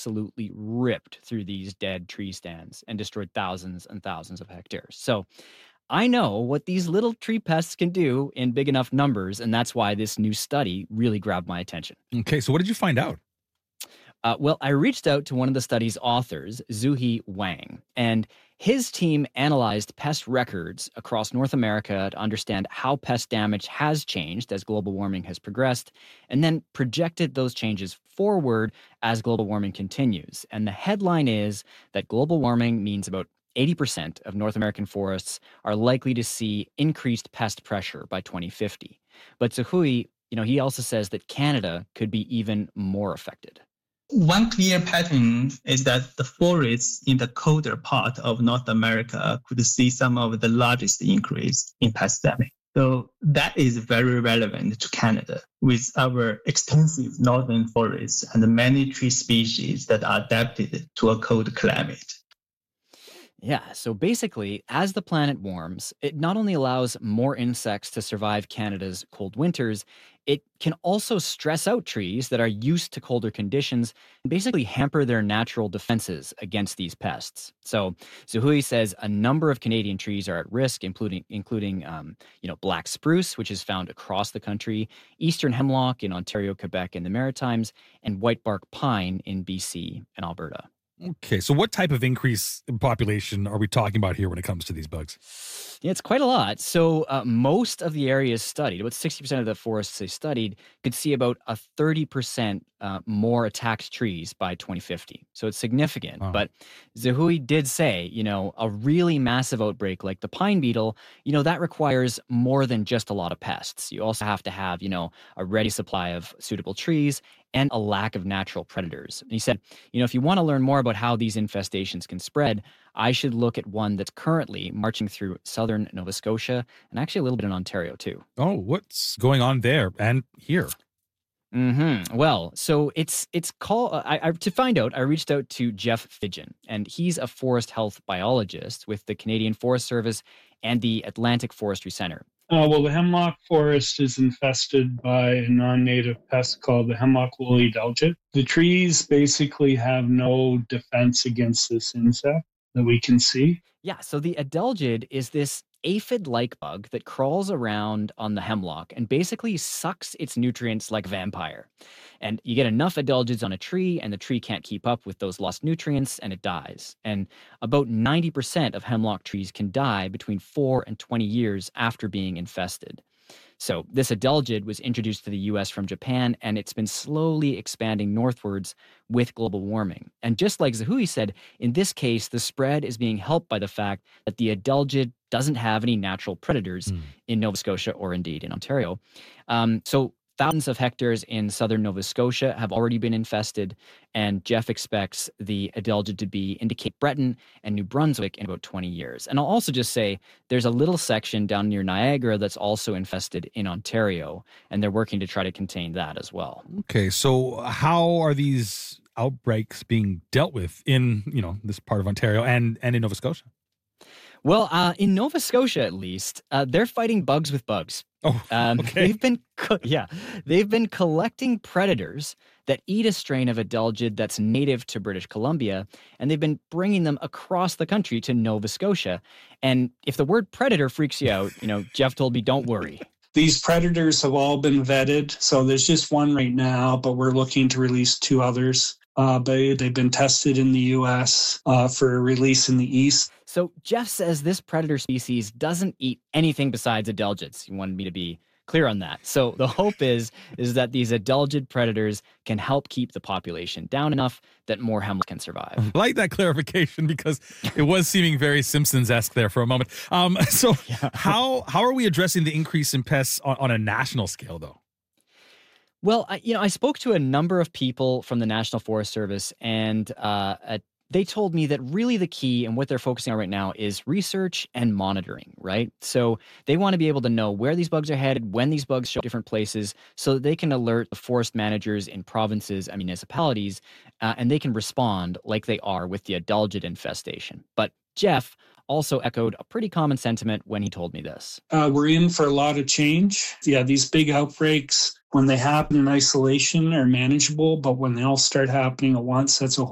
absolutely ripped through these dead tree stands and destroyed thousands and thousands of hectares. So I know what these little tree pests can do in big enough numbers, and that's why this new study really grabbed my attention. Okay, so what did you find out? Well, I reached out to one of the study's authors, Zuhi Wang, and his team analyzed pest records across North America to understand how pest damage has changed as global warming has progressed, and then projected those changes forward as global warming continues. And the headline is that global warming means about 80% of North American forests are likely to see increased pest pressure by 2050. But Zuhui, he also says that Canada could be even more affected. One clear pattern is that the forests in the colder part of North America could see some of the largest increase in pest damage. So that is very relevant to Canada with our extensive northern forests and many tree species that are adapted to a cold climate. Yeah, so basically, as the planet warms, it not only allows more insects to survive Canada's cold winters, it can also stress out trees that are used to colder conditions and basically hamper their natural defenses against these pests. So Zuhui says a number of Canadian trees are at risk, including black spruce, which is found across the country, eastern hemlock in Ontario, Quebec, and the Maritimes, and whitebark pine in BC and Alberta. Okay, so what type of increase in population are we talking about here when it comes to these bugs? Yeah, it's quite a lot. So most of the areas studied, about 60% of the forests they studied, could see about a 30% more attacked trees by 2050. So it's significant. Wow. But Zuhui did say, a really massive outbreak like the pine beetle, that requires more than just a lot of pests. You also have to have, a ready supply of suitable trees and a lack of natural predators. And he said, if you want to learn more about how these infestations can spread, I should look at one that's currently marching through southern Nova Scotia and actually a little bit in Ontario too. Oh, what's going on there and here? Well, so it's called. To find out, I reached out to Jeff Fidgen, and he's a forest health biologist with the Canadian Forest Service and the Atlantic Forestry Center. Well, the hemlock forest is infested by a non-native pest called the hemlock woolly adelgid. The trees basically have no defense against this insect that we can see. Yeah, so the adelgid is this aphid-like bug that crawls around on the hemlock and basically sucks its nutrients like a vampire. And you get enough adelgids on a tree, and the tree can't keep up with those lost nutrients, and it dies. And about 90% of hemlock trees can die between 4 and 20 years after being infested. So this adelgid was introduced to the U.S. from Japan, and it's been slowly expanding northwards with global warming. And just like Zuhui said, in this case, the spread is being helped by the fact that the adelgid doesn't have any natural predators in Nova Scotia or indeed in Ontario. So thousands of hectares in southern Nova Scotia have already been infested, and Jeff expects the adelgid to be into Cape Breton and New Brunswick in about 20 years. And I'll also just say there's a little section down near Niagara that's also infested in Ontario, and they're working to try to contain that as well. Okay, so how are these outbreaks being dealt with in, this part of Ontario and in Nova Scotia? Well, in Nova Scotia, at least, they're fighting bugs with bugs. Oh, okay. They've been collecting predators that eat a strain of adelgid that's native to British Columbia, and they've been bringing them across the country to Nova Scotia. And if the word predator freaks you out, Jeff told me, don't worry. These predators have all been vetted, so there's just one right now, but we're looking to release 2 others. But they've been tested in the U.S. For release in the East. So Jeff says this predator species doesn't eat anything besides adelgids. He wanted me to be clear on that. So the hope is that these adelgid predators can help keep the population down enough that more hemlock can survive. I like that clarification because it was seeming very Simpsons-esque there for a moment. How are we addressing the increase in pests on a national scale, though? Well, I spoke to a number of people from the National Forest Service, and they told me that really the key and what they're focusing on right now is research and monitoring, right? So they want to be able to know where these bugs are headed, when these bugs show up different places, so that they can alert the forest managers in provinces and municipalities, and they can respond like they are with the adelgid infestation. But Jeff also echoed a pretty common sentiment when he told me this. We're in for a lot of change. Yeah, these big outbreaks, when they happen in isolation, are manageable, but when they all start happening at once, that's a